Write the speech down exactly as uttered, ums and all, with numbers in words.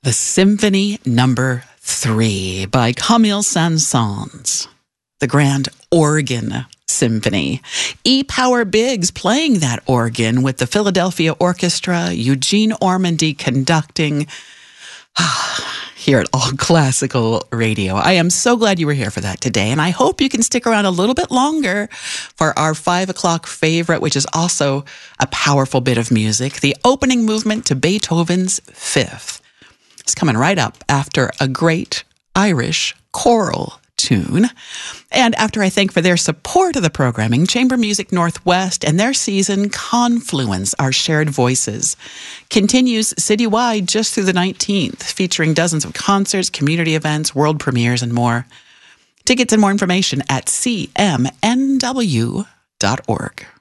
The Symphony Number Three by Camille Saint-Saëns, the Grand Organ Symphony. E. Power Biggs playing that organ with the Philadelphia Orchestra, Eugene Ormandy conducting. Here at All Classical Radio. I am so glad you were here for that today, and I hope you can stick around a little bit longer for our five o'clock favorite, which is also a powerful bit of music, the opening movement to Beethoven's Fifth. It's coming right up after a great Irish choral tune. And after I thank for their support of the programming, Chamber Music Northwest and their season Confluence, Our Shared Voices, continues citywide just through the nineteenth, featuring dozens of concerts, community events, world premieres, and more. Tickets and more information at c m n w dot org.